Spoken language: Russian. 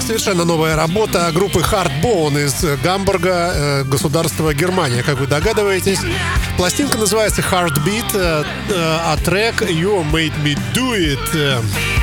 Совершенно новая работа группы Hardbone из Гамбурга, государство Германия, как вы догадываетесь. Пластинка называется Heartbeat, а трек You Made Me Do It.